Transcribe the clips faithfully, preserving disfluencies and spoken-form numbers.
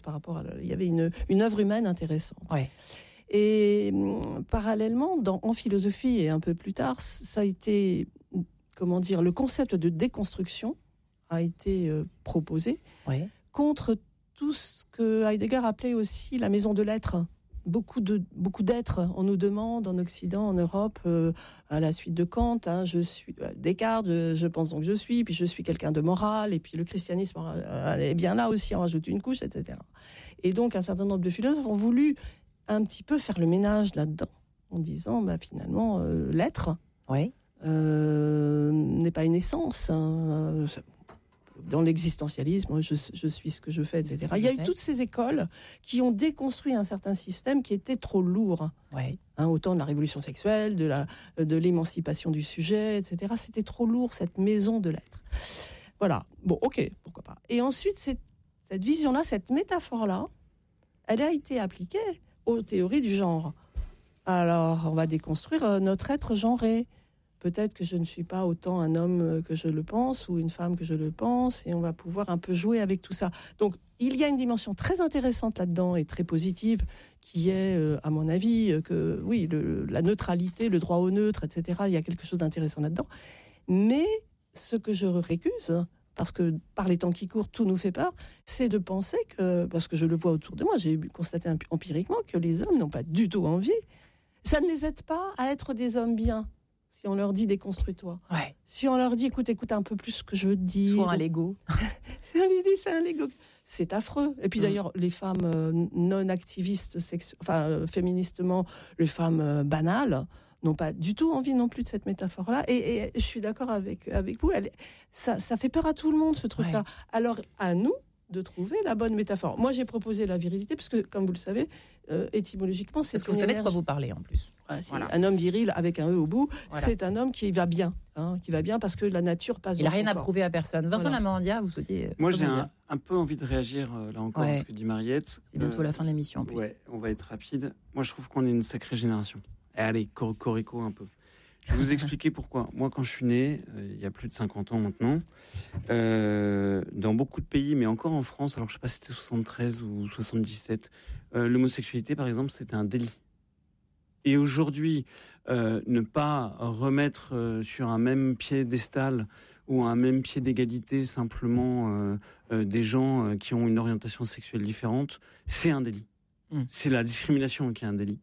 par rapport à... Il y avait une, une œuvre humaine intéressante. Ouais. Et parallèlement, dans, en philosophie et un peu plus tard, ça a été, comment dire, le concept de déconstruction a été euh, proposé ouais. contre tout ce que Heidegger appelait aussi la maison de l'être. Beaucoup, de, beaucoup d'êtres, on nous demande en Occident, en Europe, euh, à la suite de Kant, hein, je suis euh, Descartes, je, je pense donc je suis, puis je suis quelqu'un de moral, et puis le christianisme euh, est bien là aussi, on rajoute une couche, et cetera. Et donc un certain nombre de philosophes ont voulu un petit peu faire le ménage là-dedans, en disant, bah, finalement, euh, l'être oui. euh, n'est pas une essence. Hein. Dans l'existentialisme, je, je suis ce que je fais, et cetera. Il y a eu toutes ces écoles qui ont déconstruit un certain système qui était trop lourd. Oui. Hein, autant de la révolution sexuelle, de, la, de l'émancipation du sujet, et cetera. C'était trop lourd, cette maison de l'être. Voilà. Bon, ok, pourquoi pas. Et ensuite, cette, cette vision-là, cette métaphore-là, elle a été appliquée aux théories du genre. Alors, on va déconstruire notre être genré. Peut-être que je ne suis pas autant un homme que je le pense ou une femme que je le pense, et on va pouvoir un peu jouer avec tout ça. Donc, il y a une dimension très intéressante là-dedans et très positive qui est, euh, à mon avis, que oui, le, la neutralité, le droit au neutre, et cetera. Il y a quelque chose d'intéressant là-dedans. Mais ce que je récuse, parce que par les temps qui courent, tout nous fait peur, c'est de penser que, parce que je le vois autour de moi, j'ai constaté empiriquement que les hommes n'ont pas du tout envie. Ça ne les aide pas à être des hommes bien. Si on leur dit déconstruis-toi. Ouais. Si on leur dit écoute, écoute un peu plus ce que je veux te dire. Soit un Lego. Si on lui dit c'est un Lego. C'est affreux. Et puis mmh. d'ailleurs, les femmes euh, non activistes, sexu... enfin euh, féministement, les femmes euh, banales, n'ont pas du tout envie non plus de cette métaphore-là. Et, et je suis d'accord avec, avec vous, elle, ça, ça fait peur à tout le monde, ce truc-là. Ouais. Alors, à nous de trouver la bonne métaphore. Moi, j'ai proposé la virilité, parce que, comme vous le savez, euh, étymologiquement, c'est... Parce que vous savez énergie. De quoi vous parlez, en plus. Ouais, voilà. Un homme viril avec un E au bout, voilà. C'est un homme qui va bien, hein, qui va bien parce que la nature passe. Il n'a rien à prouver à personne. Vincent voilà. Lamorandia, vous souhaitiez. Moi, j'ai un, un peu envie de réagir euh, là encore ouais. à ce que dit Mariette. C'est bientôt euh, la fin de l'émission en plus. Ouais, on va être rapide. Moi, je trouve qu'on est une sacrée génération. Et allez, cor- corico un peu. Je vais vous expliquer pourquoi. Moi, quand je suis né, euh, il y a plus de cinquante ans maintenant, euh, dans beaucoup de pays, mais encore en France, alors je ne sais pas si c'était soixante-treize ou soixante-dix-sept, euh, l'homosexualité, par exemple, c'était un délit. Et aujourd'hui, euh, ne pas remettre euh, sur un même piédestal ou un même pied d'égalité simplement euh, euh, des gens euh, qui ont une orientation sexuelle différente, c'est un délit. Mmh. C'est la discrimination qui est un délit.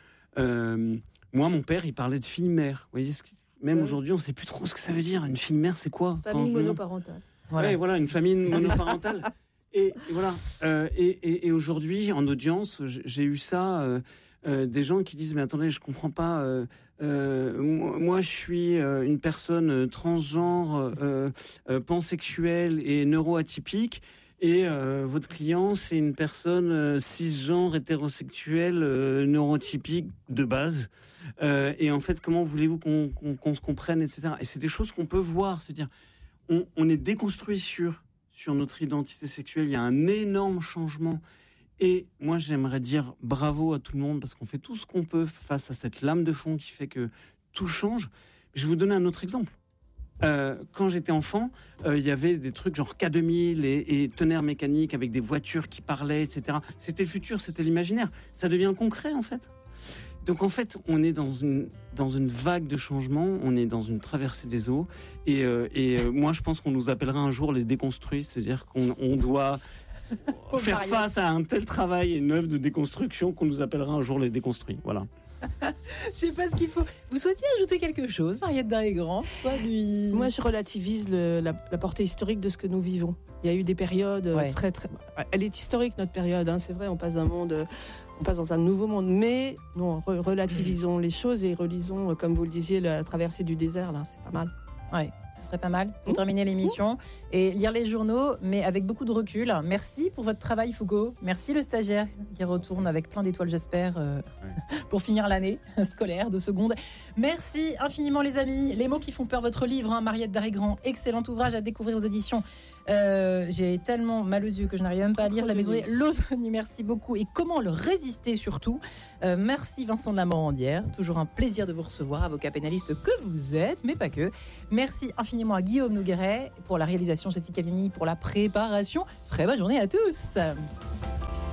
Euh, moi, mon père, il parlait de fille-mère. Vous voyez, ce qui, même oui. aujourd'hui, on ne sait plus trop ce que ça veut dire. Une fille-mère, c'est quoi ? Famille monoparentale. Voilà, ouais, voilà, une famille monoparentale. Et, et voilà. Euh, et, et, et aujourd'hui, en audience, j'ai eu ça. Euh, Euh, des gens qui disent mais attendez, je comprends pas, euh, euh, moi je suis euh, une personne transgenre, euh, euh, pansexuelle et neuroatypique, et euh, votre client c'est une personne euh, cisgenre hétérosexuelle euh, neurotypique de base, euh, et en fait comment voulez-vous qu'on, qu'on, qu'on se comprenne, et cetera. Et c'est des choses qu'on peut voir, c'est-à-dire on, on est déconstruit sur sur notre identité sexuelle, il y a un énorme changement. Et moi, j'aimerais dire bravo à tout le monde parce qu'on fait tout ce qu'on peut face à cette lame de fond qui fait que tout change. Je vais vous donner un autre exemple. Euh, quand j'étais enfant, euh, il y avait des trucs genre K deux mille et, et tonnerre mécanique avec des voitures qui parlaient, et cetera. C'était le futur, c'était l'imaginaire. Ça devient concret, en fait. Donc, en fait, on est dans une, dans une vague de changement, on est dans une traversée des eaux. Et, euh, et euh, moi, je pense qu'on nous appellera un jour les déconstruits, c'est-à-dire qu'on on doit... faire face à un tel travail et une œuvre de déconstruction qu'on nous appellera un jour les déconstruits. Voilà. Je sais pas ce qu'il faut. Vous souhaitiez ajouter quelque chose, Mariette Darégrand, soit lui... Moi, je relativise le, la, la portée historique de ce que nous vivons. Il y a eu des périodes ouais. très, très... Elle est historique, notre période. Hein, c'est vrai, on passe d'un monde... On passe dans un nouveau monde. Mais non, re- relativisons les choses et relisons, comme vous le disiez, la traversée du désert. Là, c'est pas mal. Ouais. Ce serait pas mal pour terminer l'émission et lire les journaux, mais avec beaucoup de recul. Merci pour votre travail, Foucault. Merci le stagiaire qui retourne avec plein d'étoiles, j'espère, euh, ouais. pour finir l'année scolaire de seconde. Merci infiniment, les amis. Les mots qui font peur, votre livre, hein, Mariette Darégrand, excellent ouvrage à découvrir aux éditions. Euh, j'ai tellement mal aux yeux que je n'arrive même pas à lire. La maison est l'automne. Merci beaucoup. Et comment le résister surtout. Euh, merci Vincent de la Morandière. Toujours un plaisir de vous recevoir, avocat pénaliste que vous êtes, mais pas que. Merci infiniment à Guillaume Nogueret pour la réalisation, Jessica Vianney pour la préparation. Très bonne journée à tous.